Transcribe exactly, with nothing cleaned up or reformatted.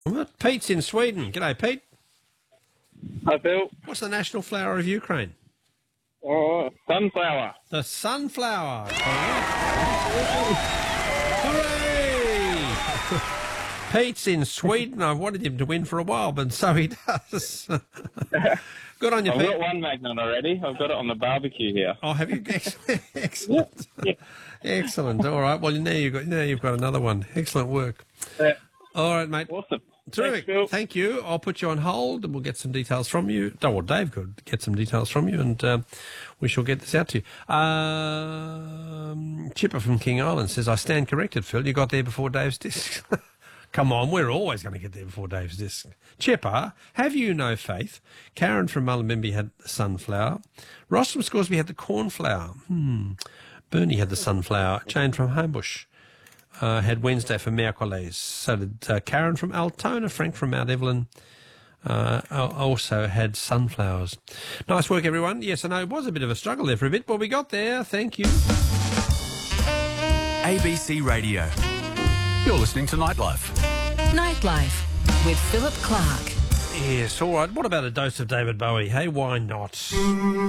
Pete's in Sweden. G'day, Pete. Hi, Bill. What's the national flower of Ukraine? Oh, sunflower. The sunflower. Hooray! Pete's in Sweden. I've wanted him to win for a while, but so he does. Good on you, I've Pete. got one magnet already. I've got it on the barbecue here. Oh, have you? Excellent. Yeah. Excellent. All right. Well, now you've got now you've got another one. Excellent work. Yeah. All right, mate. Awesome. Terrific. Thanks, Bill. Thank you. I'll put you on hold and we'll get some details from you. Oh, well, Dave could get some details from you and um, we shall get this out to you. Um, Chipper from King Island says, I stand corrected, Phil. You got there before Dave's disc. Come on, we're always going to get there before Dave's disc. Chipper, have you no faith? Karen from Mullumbimby had the sunflower. Ross from Scoresby had the cornflower. Hmm. Bernie had the sunflower. Jane from Homebush Uh, had Wednesday for Mirecoles. So did uh, Karen from Altona. Frank from Mount Evelyn uh, also had sunflowers. Nice work, everyone. Yes, I know it was a bit of a struggle there for a bit, but we got there. Thank you. A B C Radio. You're listening to Nightlife. Nightlife with Philip Clark. Yes, all right. What about a dose of David Bowie? Hey, why not?